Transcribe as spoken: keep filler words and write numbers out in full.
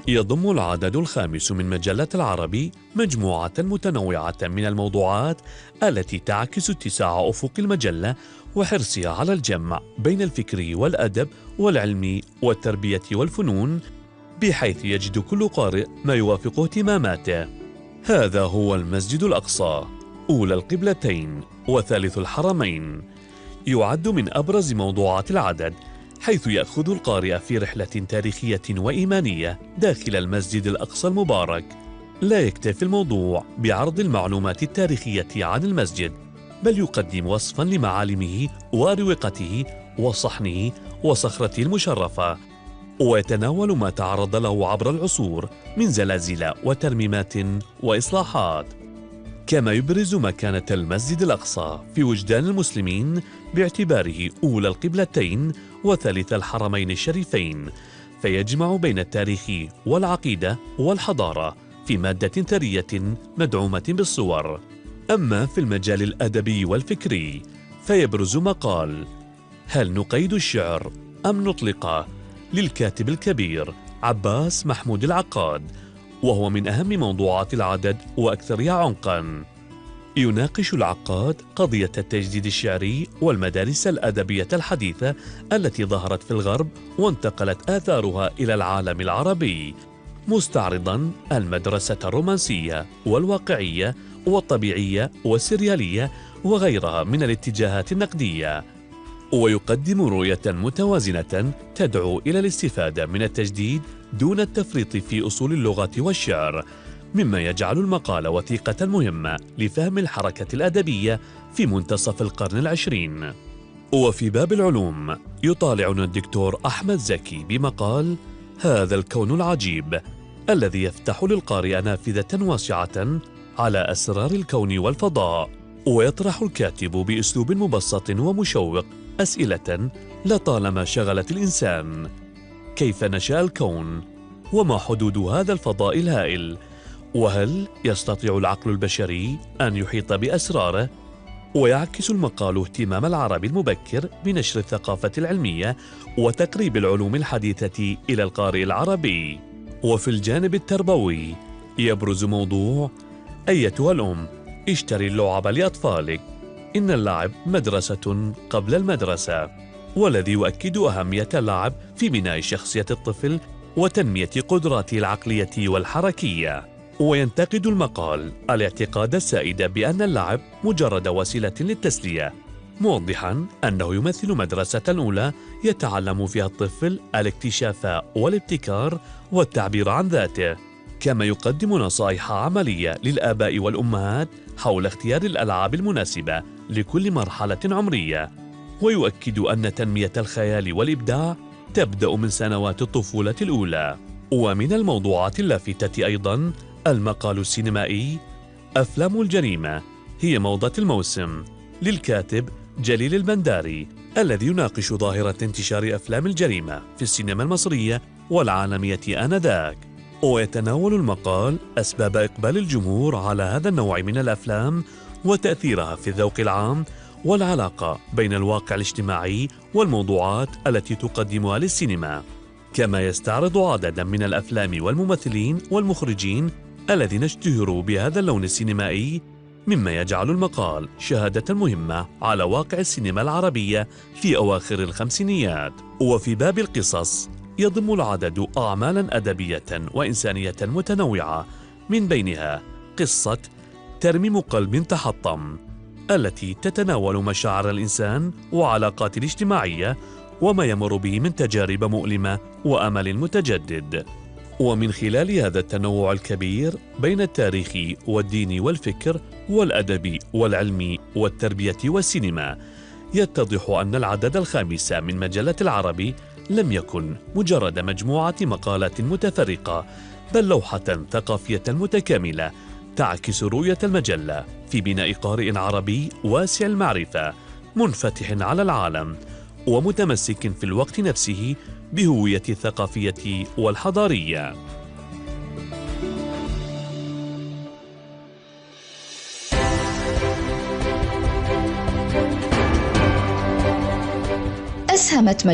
يضم العدد الخامس من مجلة العربي مجموعة متنوعة من الموضوعات التي تعكس اتساع أفق المجلة وحرصها على الجمع بين الفكر والأدب والعلم والتربية والفنون، بحيث يجد كل قارئ ما يوافق اهتماماته. هذا هو المسجد الأقصى، أولى القبلتين وثالث الحرمين. يعد من أبرز موضوعات العدد، حيث يأخذ القارئ في رحلة تاريخية وإيمانية داخل المسجد الأقصى المبارك. لا يكتفي الموضوع بعرض المعلومات التاريخية عن المسجد، بل يقدم وصفاً لمعالمه وأروقته وصحنه وصخرته المشرفة، ويتناول ما تعرض له عبر العصور من زلازل وترميمات وإصلاحات. كما يبرز مكانة المسجد الأقصى في وجدان المسلمين باعتباره أولى القبلتين وثالث الحرمين الشريفين، فيجمع بين التاريخ والعقيدة والحضارة في مادة ثرية مدعومة بالصور. أما في المجال الأدبي والفكري، فيبرز مقال هل نقيد الشعر أم نطلقه؟ للكاتب الكبير عباس محمود العقاد، وهو من أهم موضوعات العدد وأكثرها عمقاً. يناقش العقاد قضية التجديد الشعري والمدارس الأدبية الحديثة التي ظهرت في الغرب وانتقلت آثارها إلى العالم العربي، مستعرضاً المدرسة الرومانسية والواقعية والطبيعية والسريالية وغيرها من الاتجاهات النقدية. ويقدم رؤية متوازنة تدعو إلى الاستفادة من التجديد دون التفريط في أصول اللغة والشعر، مما يجعل المقال وثيقة مهمة لفهم الحركة الأدبية في منتصف القرن العشرين. وفي باب العلوم، يطالعنا الدكتور أحمد زكي بمقال هذا الكون العجيب، الذي يفتح للقارئ نافذة واسعة على أسرار الكون والفضاء. ويطرح الكاتب بأسلوب مبسط ومشوق أسئلة لطالما شغلت الإنسان: كيف نشأ الكون؟ وما حدود هذا الفضاء الهائل؟ وهل يستطيع العقل البشري أن يحيط بأسراره؟ ويعكس المقال اهتمام العرب المبكر بنشر الثقافة العلمية وتقريب العلوم الحديثة إلى القارئ العربي. وفي الجانب التربوي، يبرز موضوع أيتها الأم اشتري اللعب لأطفالك، إن اللعب مدرسة قبل المدرسة، والذي يؤكد أهمية اللعب في بناء شخصية الطفل وتنمية قدراته العقلية والحركية. وينتقد المقال الاعتقاد السائد بأن اللعب مجرد وسيلة للتسلية، موضحاً أنه يمثل مدرسة أولى يتعلم فيها الطفل الاكتشاف والابتكار والتعبير عن ذاته. كما يقدم نصائح عملية للآباء والأمهات حول اختيار الألعاب المناسبة لكل مرحلة عمرية، ويؤكد أن تنمية الخيال والإبداع تبدأ من سنوات الطفولة الأولى. ومن الموضوعات اللافتة أيضاً المقال السينمائي أفلام الجريمة هي موضة الموسم، للكاتب جليل البنداري، الذي يناقش ظاهرة انتشار أفلام الجريمة في السينما المصرية والعالمية آنذاك. ويتناول المقال أسباب إقبال الجمهور على هذا النوع من الأفلام وتأثيرها في الذوق العام، والعلاقة بين الواقع الاجتماعي والموضوعات التي تقدمها للسينما. كما يستعرض عددا من الأفلام والممثلين والمخرجين الذين اشتهروا بهذا اللون السينمائي، مما يجعل المقال شهادة مهمة على واقع السينما العربية في أواخر الخمسينيات. وفي باب القصص، يضم العدد أعمالا أدبية وإنسانية متنوعة، من بينها قصة ترميم قلب تحطم، التي تتناول مشاعر الإنسان وعلاقات الاجتماعية وما يمر به من تجارب مؤلمة وأمل متجدد. ومن خلال هذا التنوع الكبير بين التاريخ والدين والفكر والأدب والعلم والتربية والسينما، يتضح أن العدد الخامس من مجلة العربي لم يكن مجرد مجموعة مقالات متفرقة، بل لوحة ثقافية متكاملة تعكس رؤية المجلة في بناء قارئ عربي واسع المعرفة، منفتح على العالم ومتمسك في الوقت نفسه بهوية الثقافية والحضارية. أسهمت